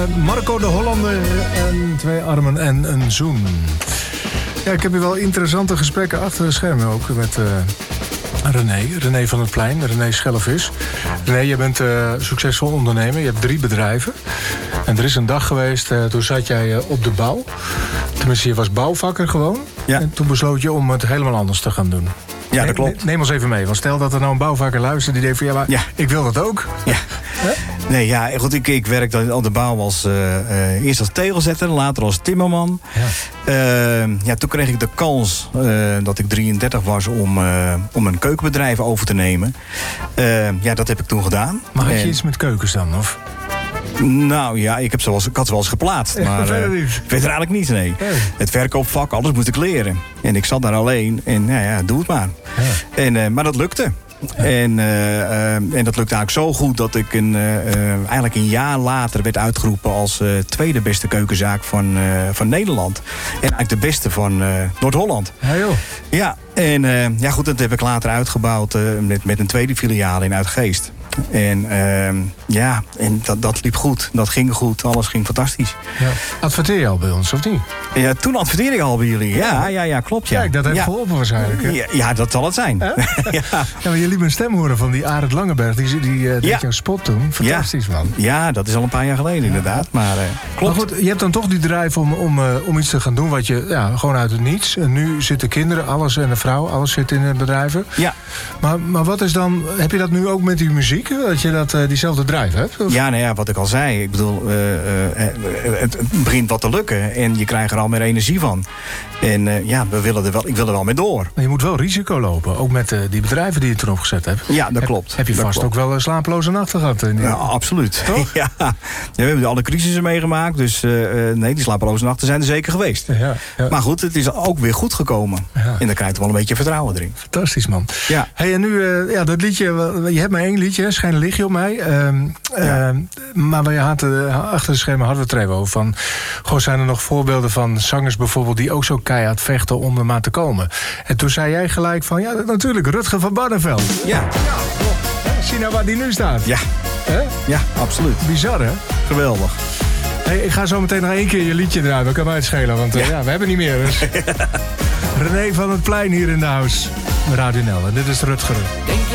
Marco de Hollander en 2 armen en een zoen. Ja, ik heb hier wel interessante gesprekken achter de schermen ook met René van het Plein, René Schellevis. René, je bent succesvol ondernemer, je hebt 3 bedrijven. En er is een dag geweest, toen zat jij op de bouw. Tenminste, je was bouwvakker gewoon. Ja. En toen besloot je om het helemaal anders te gaan doen. Ja, dat klopt. Neem ons even mee, want stel dat er nou een bouwvakker luistert die denkt van ja, maar ik wil dat ook. Ja. Nee, ja, goed, ik werkte op de bouw eerst als tegelzetter, later als timmerman. Ja. Toen kreeg ik de kans dat ik 33 was om een keukenbedrijf over te nemen. Ja, dat heb ik toen gedaan. Maar had je iets met keukens dan, of? Nou ja, ik had ze wel eens geplaatst. Maar verder eigenlijk niet, nee. Het verkoopvak, alles moest ik leren. En ik zat daar alleen en nou ja, doe het maar. Ja. Maar dat lukte. Ja. En dat lukte eigenlijk zo goed dat ik eigenlijk een jaar later werd uitgeroepen als tweede beste keukenzaak van Nederland. En eigenlijk de beste van Noord-Holland. Ja, joh. Ja, en ja, goed, dat heb ik later uitgebouwd met een tweede filiaal in Uitgeest. En ja, en dat liep goed. Dat ging goed. Alles ging fantastisch. Ja. Adverteer je al bij ons, of niet? Ja, toen adverteerde ik al bij jullie. Ja, klopt. Ja. Kijk, dat heeft geholpen waarschijnlijk. Hè? Ja, dat zal het zijn. Ja, maar je liet een stem horen van die Arend Langeberg. Die deed jouw spot toen. Fantastisch, man. Ja, dat is al een paar jaar geleden inderdaad. Maar klopt. Maar goed, je hebt dan toch die drive om iets te gaan doen wat je gewoon uit het niets. En nu zitten kinderen, alles en de vrouw, alles zit in het bedrijven. Ja. Maar wat is dan, heb je dat nu ook met die muziek? Dat je diezelfde drive hebt? Of? Ja, nou ja, wat ik al zei. Ik bedoel, het begint wat te lukken. En je krijgt er al meer energie van. En ja, ik wil er wel mee door. Maar je moet wel risico lopen. Ook met die bedrijven die je toen opgezet hebt. Ja, dat klopt. Heb je vast ook wel slapeloze nachten gehad? Ja, absoluut. Toch? Ja, we hebben alle crisissen meegemaakt. Dus nee, die slapeloze nachten zijn er zeker geweest. Ja. Maar goed, het is ook weer goed gekomen. Ja. En dan krijg je wel een beetje vertrouwen erin. Fantastisch, man. Ja. Hey, en nu, dat liedje, je hebt maar 1 liedje, Schijn lig je op mij. Maar wij hadden, achter de schermen hadden we het er even over. Van, zijn er nog voorbeelden van zangers bijvoorbeeld die ook zo keihard vechten om er maar te komen? En toen zei jij gelijk van, ja, natuurlijk, Rutger van Barneveld. Ja. Zie nou waar die nu staat. Ja. Ja, absoluut. Bizar, hè? Geweldig. Hey, ik ga zo meteen nog 1 keer je liedje eruit. Dat kan mij het schelen, want we hebben niet meer. Dus. René van het Plein hier in de house. Radio NL. En dit is Rutger.